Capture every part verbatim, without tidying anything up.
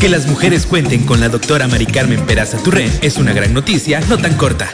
Que las mujeres cuenten con la doctora Mari Carmen Peraza Turrén es una gran noticia, no tan corta.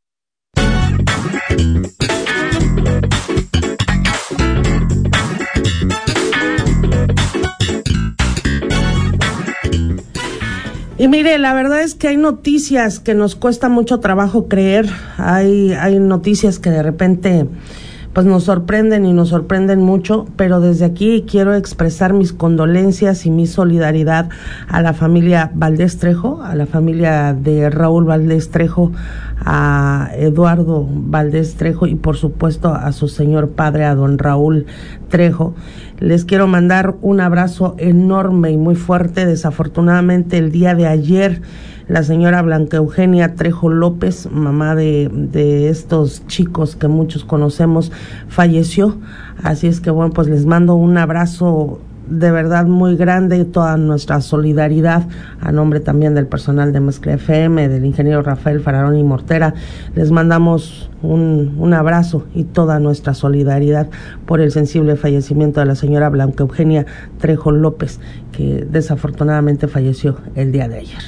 Y mire, la verdad es que hay noticias que nos cuesta mucho trabajo creer, hay, hay noticias que de repente pues nos sorprenden y nos sorprenden mucho, pero desde aquí quiero expresar mis condolencias y mi solidaridad a la familia Valdés Trejo, a la familia de Raúl Valdés Trejo, a Eduardo Valdés Trejo y por supuesto a su señor padre, a don Raúl Trejo. Les quiero mandar un abrazo enorme y muy fuerte. Desafortunadamente el día de ayer la señora Blanca Eugenia Trejo López, mamá de, de estos chicos que muchos conocemos, falleció. Así es que bueno, pues les mando un abrazo de verdad muy grande y toda nuestra solidaridad a nombre también del personal de Mezcla F M, del ingeniero Rafael Fararón y Mortera. Les mandamos un, un abrazo y toda nuestra solidaridad por el sensible fallecimiento de la señora Blanca Eugenia Trejo López, que desafortunadamente falleció el día de ayer.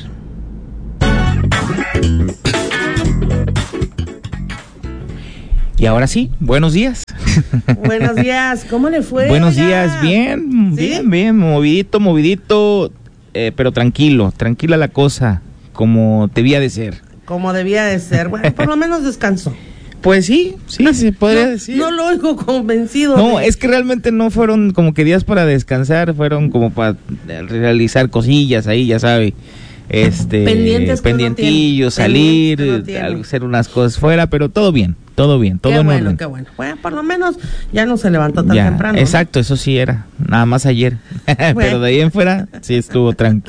Y ahora sí, buenos días. Buenos días, ¿cómo le fue? Buenos días, bien, ¿sí? bien, bien, movidito, movidito, eh, pero tranquilo, tranquila la cosa, como debía de ser. Como debía de ser, bueno, por lo menos descansó. Pues sí, sí, se podría no, decir. No lo oigo convencido. No, de... es que realmente no fueron como que días para descansar, fueron como para realizar cosillas ahí, ya sabe. Este, pendientes pendientillos, salir, no hacer unas cosas fuera, pero todo bien, todo bien, todo qué en bueno, orden. Qué bueno, bueno, por lo menos ya no se levantó tan ya, temprano. Exacto, ¿no? Eso sí era, nada más ayer, bueno. Pero de ahí en fuera sí estuvo tranqui,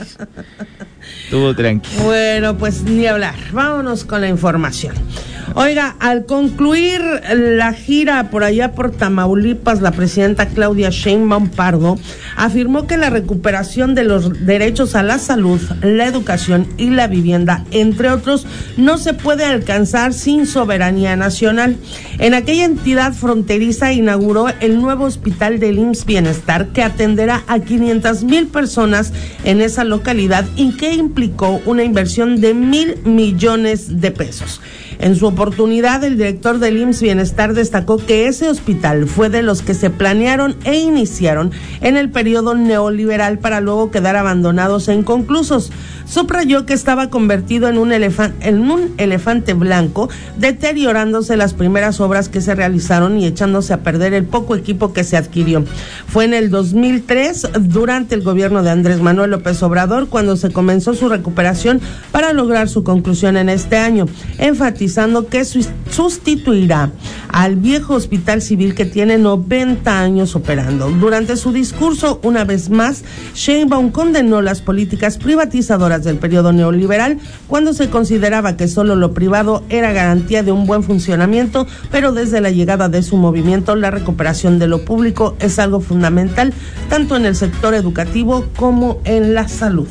estuvo tranqui. Bueno, pues ni hablar, vámonos con la información. Oiga, al concluir la gira por allá por Tamaulipas, la presidenta Claudia Sheinbaum Pardo afirmó que la recuperación de los derechos a la salud, la educación y la vivienda, entre otros, no se puede alcanzar sin soberanía nacional. En aquella entidad fronteriza inauguró el nuevo hospital del I M S S Bienestar, que atenderá a quinientas mil personas en esa localidad y que implicó una inversión de mil millones de pesos. En su oportunidad, el director del I M S S Bienestar destacó que ese hospital fue de los que se planearon e iniciaron en el periodo neoliberal para luego quedar abandonados e inconclusos. Subrayó que estaba convertido en un, elefan- en un elefante blanco, deteriorándose las primeras obras que se realizaron y echándose a perder el poco equipo que se adquirió. Fue en el dos mil tres, durante el gobierno de Andrés Manuel López Obrador, cuando se comenzó su recuperación para lograr su conclusión en este año, enfatizando que sustituirá al viejo hospital civil que tiene noventa años operando. Durante su discurso, una vez más, Sheinbaum condenó las políticas privatizadoras del periodo neoliberal, cuando se consideraba que solo lo privado era garantía de un buen funcionamiento, pero desde la llegada de su movimiento, la recuperación de lo público es algo fundamental, tanto en el sector educativo como en la salud.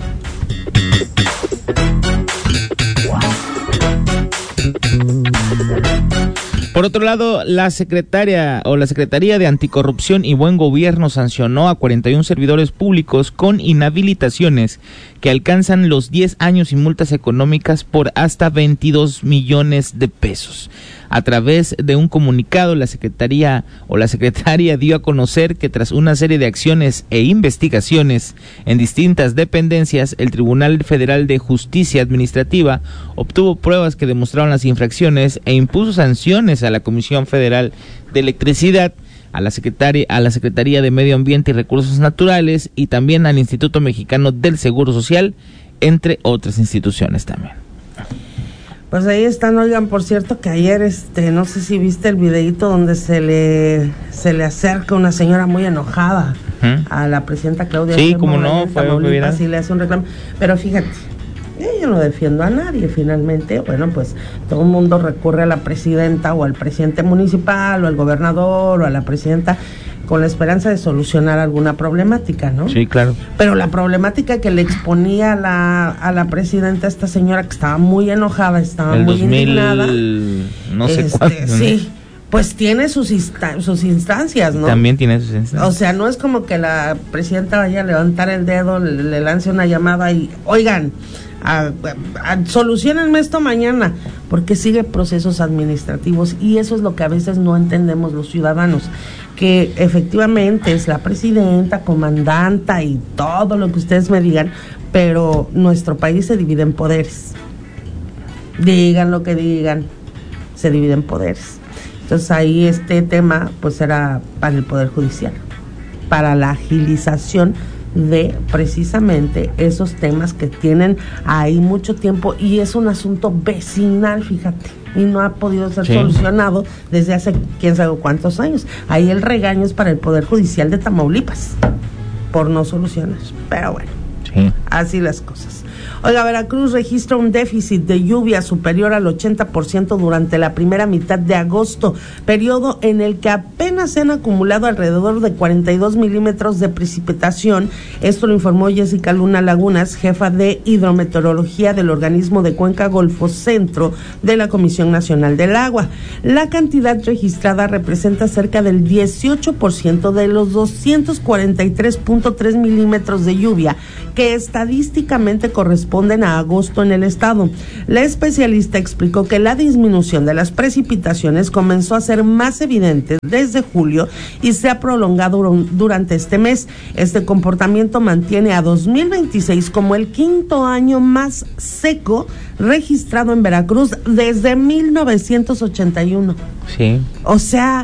Por otro lado, la secretaria o la Secretaría de Anticorrupción y Buen Gobierno sancionó a cuarenta y un servidores públicos con inhabilitaciones que alcanzan los diez años y multas económicas por hasta veintidós millones de pesos. A través de un comunicado, la Secretaría o la Secretaria dio a conocer que tras una serie de acciones e investigaciones en distintas dependencias, el Tribunal Federal de Justicia Administrativa obtuvo pruebas que demostraron las infracciones e impuso sanciones a la Comisión Federal de Electricidad, a la Secretaría, a la Secretaría de Medio Ambiente y Recursos Naturales y también al Instituto Mexicano del Seguro Social, entre otras instituciones también. Pues ahí están, oigan, por cierto que ayer, este, no sé si viste el videíto donde se le se le acerca una señora muy enojada uh-huh. a la presidenta Claudia. Sí, como no, fue muy bien. Y le hace un reclamo, pero fíjate, yo no defiendo a nadie, finalmente, bueno, pues todo el mundo recurre a la presidenta o al presidente municipal o al gobernador o a la presidenta con la esperanza de solucionar alguna problemática, ¿no? Sí, claro. Pero la problemática que le exponía a la, a la presidenta, esta señora que estaba muy enojada, estaba el muy dos mil, indignada. No sé este, cuánto. Sí, pues tiene sus, insta- sus instancias, ¿no? También tiene sus instancias. O sea, no es como que la presidenta vaya a levantar el dedo, le, le lance una llamada y, oigan, a, a, a, solucionenme esto mañana, porque sigue procesos administrativos, y eso es lo que a veces no entendemos los ciudadanos, que efectivamente es la presidenta, comandanta y todo lo que ustedes me digan, pero nuestro país se divide en poderes. Digan lo que digan, se divide en poderes. Entonces ahí este tema pues era para el Poder Judicial, para la agilización de precisamente esos temas que tienen ahí mucho tiempo, y es un asunto vecinal, fíjate, y no ha podido ser sí. solucionado desde hace quién sabe cuántos años. Ahí el regaño es para el Poder Judicial de Tamaulipas por no solucionar, pero bueno, sí. así las cosas. Oiga, Veracruz registra un déficit de lluvia superior al ochenta por ciento durante la primera mitad de agosto, periodo en el que apenas se han acumulado alrededor de cuarenta y dos milímetros de precipitación. Esto lo informó Jessica Luna Lagunas, jefa de hidrometeorología del organismo de Cuenca Golfo Centro de la Comisión Nacional del Agua. La cantidad registrada representa cerca del dieciocho por ciento de los doscientos cuarenta y tres punto tres milímetros de lluvia que estadísticamente corresponden a agosto en el estado. La especialista explicó que la disminución de las precipitaciones comenzó a ser más evidente desde julio y se ha prolongado durante este mes. Este comportamiento mantiene a dos mil veintiséis como el quinto año más seco registrado en Veracruz desde mil novecientos ochenta y uno. Sí. O sea,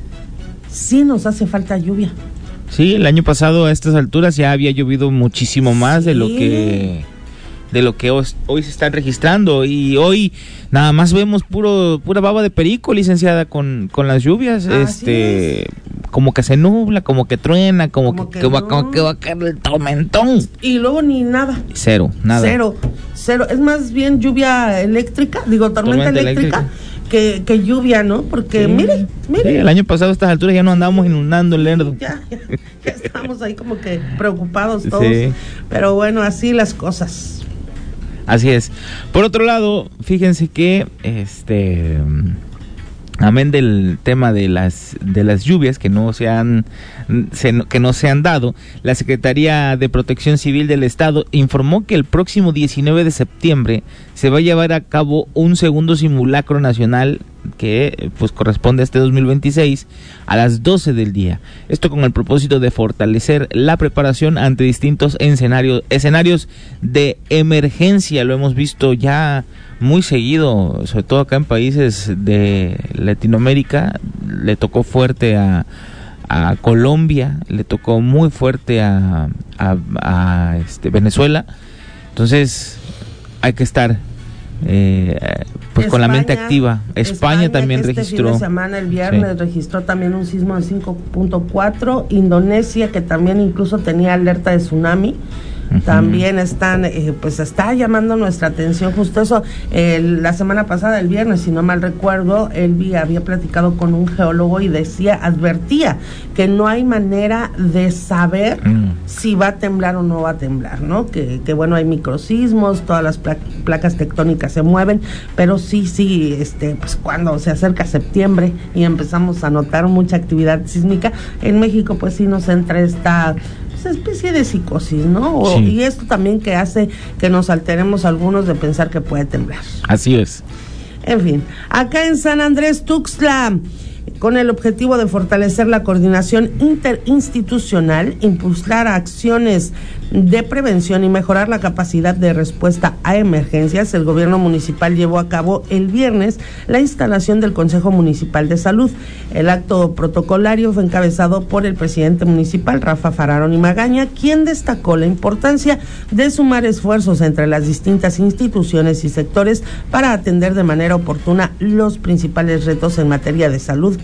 sí nos hace falta lluvia. Sí, el año pasado a estas alturas ya había llovido muchísimo más sí. de lo que de lo que hoy, hoy se están registrando, y hoy nada más vemos puro pura baba de perico, licenciada, con, con las lluvias. Así este es. Como que se nubla, como que truena, como, como, que, que, que, va, no. como que va a caer el tormentón. Y luego ni nada. Cero, nada. Cero, cero. Es más bien lluvia eléctrica, digo tormenta, tormenta eléctrica. eléctrica. Que, que lluvia, ¿no? Porque sí, mire, mire. Sí, el año pasado a estas alturas ya no andábamos inundando el Lerdo. Ya, ya, ya estábamos ahí como que preocupados todos. Sí. Pero bueno, así las cosas. Así es. Por otro lado, fíjense que este amén del tema de las de las lluvias que no se han se, que no se han dado, la Secretaría de Protección Civil del Estado informó que el próximo diecinueve de septiembre se va a llevar a cabo un segundo simulacro nacional que pues corresponde a este dos mil veintiséis a las doce del día. Esto con el propósito de fortalecer la preparación ante distintos escenarios escenarios de emergencia. Lo hemos visto ya muy seguido, sobre todo acá en países de Latinoamérica. Le tocó fuerte a, a Colombia, le tocó muy fuerte a, a, a este Venezuela. Entonces hay que estar eh, pues España, con la mente activa. España, España también este registró. Fin de semana, el viernes, sí. registró también un sismo de cinco punto cuatro. Indonesia, que también incluso tenía alerta de tsunami. Uh-huh. También están, eh, pues está llamando nuestra atención justo eso. Eh, la semana pasada, el viernes, si no mal recuerdo, Elvi había platicado con un geólogo y decía, advertía que no hay manera de saber uh-huh. si va a temblar o no va a temblar, ¿no? Que, que bueno, hay microsismos, todas las pla- placas tectónicas se mueven, pero sí, sí, este, pues cuando se acerca septiembre y empezamos a notar mucha actividad sísmica, en México pues sí nos entra esta esa especie de psicosis, ¿no? O, sí. Y esto también que hace que nos alteremos algunos de pensar que puede temblar. Así es. En fin, acá en San Andrés Tuxtla, con el objetivo de fortalecer la coordinación interinstitucional, impulsar acciones de prevención y mejorar la capacidad de respuesta a emergencias, el gobierno municipal llevó a cabo el viernes la instalación del Consejo Municipal de Salud. El acto protocolario fue encabezado por el presidente municipal, Rafa Fararón y Magaña, quien destacó la importancia de sumar esfuerzos entre las distintas instituciones y sectores para atender de manera oportuna los principales retos en materia de salud que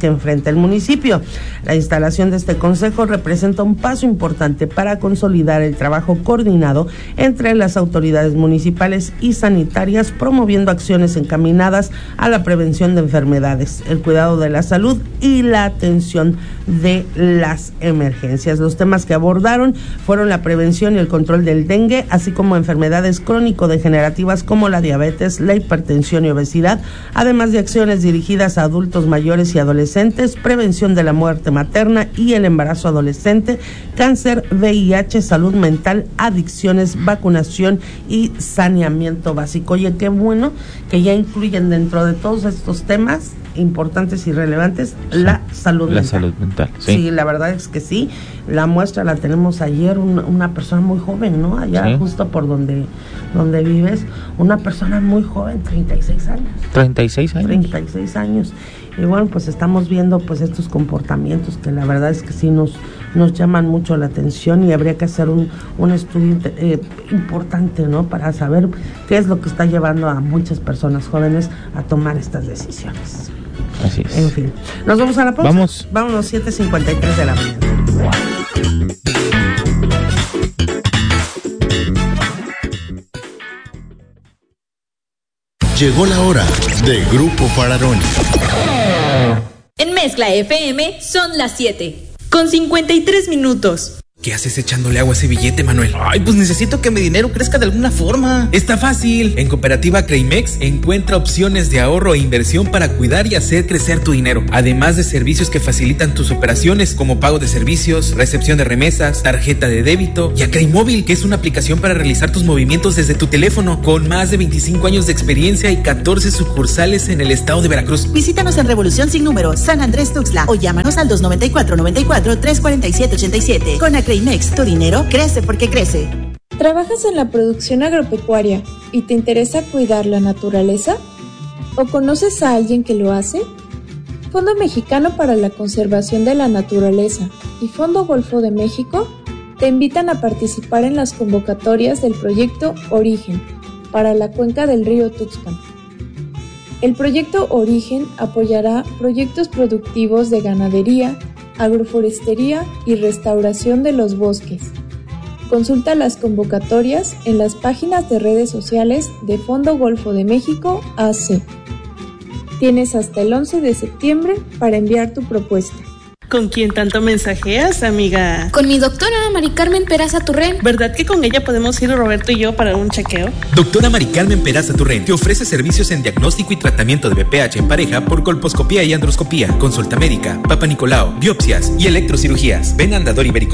que enfrenta el municipio. La instalación de este consejo representa un paso importante para consolidar el trabajo coordinado entre las autoridades municipales y sanitarias, promoviendo acciones encaminadas a la prevención de enfermedades, el cuidado de la salud y la atención de las emergencias. Los temas que abordaron fueron la prevención y el control del dengue, así como enfermedades crónico-degenerativas como la diabetes, la hipertensión y obesidad, además de acciones dirigidas a adultos mayores y adolescentes, prevención de la muerte materna y el embarazo adolescente, cáncer, V I H, salud mental, adicciones, vacunación y saneamiento básico. Oye, qué bueno que ya incluyen dentro de todos estos temas importantes y relevantes la salud la mental. salud mental, sí. Sí, la verdad es que sí. La muestra la tenemos ayer, una, una persona muy joven, ¿no? Allá sí, justo por donde, donde vives, una persona muy joven, treinta y seis años. treinta y seis años. treinta y seis años. Y bueno, pues estamos viendo pues estos comportamientos que la verdad es que sí nos, nos llaman mucho la atención, y habría que hacer un, un estudio eh, importante, ¿no? Para saber qué es lo que está llevando a muchas personas jóvenes a tomar estas decisiones. Así es. En fin, nos vamos a la pausa. Vamos. Vámonos, siete cincuenta y tres de la mañana. Llegó la hora de Grupo Fararoni. En Mezcla F M son las siete, con cincuenta y tres minutos. ¿Qué haces echándole agua a ese billete, Manuel? Ay, pues necesito que mi dinero crezca de alguna forma. Está fácil. En Cooperativa Creimex encuentra opciones de ahorro e inversión para cuidar y hacer crecer tu dinero. Además de servicios que facilitan tus operaciones, como pago de servicios, recepción de remesas, tarjeta de débito y a Creimóvil, que es una aplicación para realizar tus movimientos desde tu teléfono, con más de veinticinco años de experiencia y catorce sucursales en el estado de Veracruz. Visítanos en Revolución Sin Número, San Andrés Tuxtla, o llámanos al dos noventa y cuatro, noventa y cuatro, tres cuarenta y siete, ochenta y siete. Con Creimex, tu dinero crece porque crece. ¿Trabajas en la producción agropecuaria y te interesa cuidar la naturaleza? ¿O conoces a alguien que lo hace? Fondo Mexicano para la Conservación de la Naturaleza y Fondo Golfo de México te invitan a participar en las convocatorias del proyecto Origen para la cuenca del río Tuxpan. El proyecto Origen apoyará proyectos productivos de ganadería, agroforestería y restauración de los bosques. Consulta las convocatorias en las páginas de redes sociales de Fondo Golfo de México A C. Tienes hasta el once de septiembre para enviar tu propuesta. ¿Con quién tanto mensajeas, amiga? Con mi doctora Mari Carmen Peraza Turren. ¿Verdad que con ella podemos ir Roberto y yo para un chequeo? Doctora Mari Carmen Peraza Turren te ofrece servicios en diagnóstico y tratamiento de B P H en pareja por colposcopía y androscopía, consulta médica, Papa Nicolau, biopsias y electrocirugías. Ven a Andador Ibérico